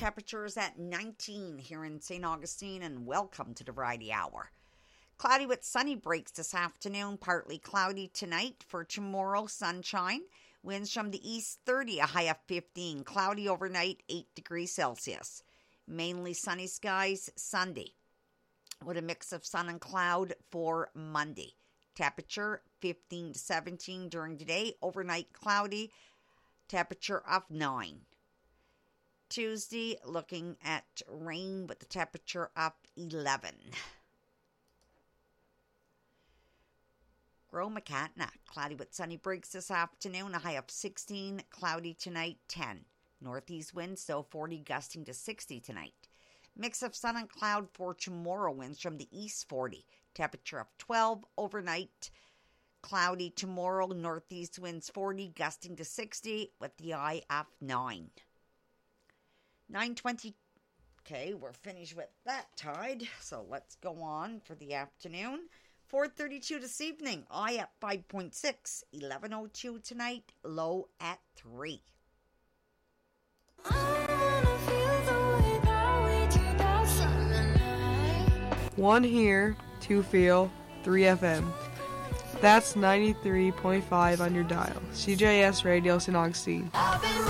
temperature is at 19 here in St. Augustine, and welcome to the Variety Hour. Cloudy with sunny breaks this afternoon, partly cloudy tonight. For tomorrow, sunshine. Winds from the east 30, a high of 15. Cloudy overnight, 8 degrees Celsius. Mainly sunny skies Sunday, with a mix of sun and cloud for Monday. Temperature 15 to 17 during the day. Overnight cloudy. Temperature of 9. Tuesday, looking at rain with the temperature of 11. Gromacatna, cloudy with sunny breaks this afternoon, a high of 16, cloudy tonight 10. Northeast winds, so 40, gusting to 60 tonight. Mix of sun and cloud for tomorrow, winds from the east 40, temperature of 12, overnight cloudy tomorrow, northeast winds 40, gusting to 60 with the high of 9. 9:20. Okay, we're finished with that tide, so let's go on for the afternoon. 4:32 this evening, high at 5.6, 11:02 tonight, low at 3. One here, two feel, 3 FM. That's 93.5 on your dial. CJS Radio St. Augustine.